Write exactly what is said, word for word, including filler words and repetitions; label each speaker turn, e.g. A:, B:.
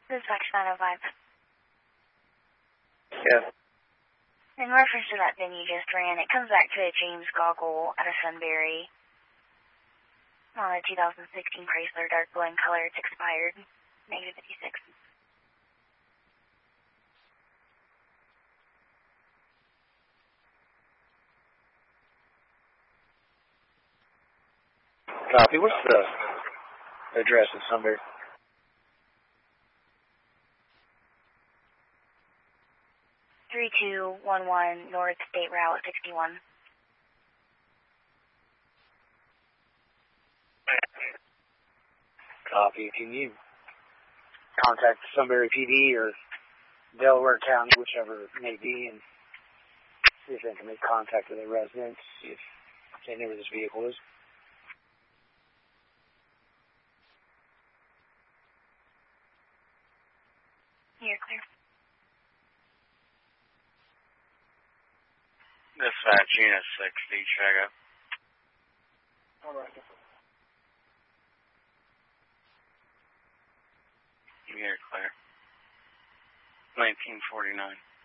A: Dispatch nine oh five.
B: Yeah.
A: In reference to that VIN you just ran, it comes back to a James Goggle out of Sunbury. On a two thousand sixteen Chrysler, dark blue in color. It's expired. Negative fifty-six.
B: Copy. What's the address in Sunbury?
A: three two one one North State Route sixty-one.
B: Copy. Can you contact Sunbury P D or Delaware County, whichever it may be, and see if they can make contact with the residents, see if they know where this vehicle is?
A: You're clear.
C: Dispatch Unit sixty, check up.
B: All right.
C: You're clear. nineteen forty-nine.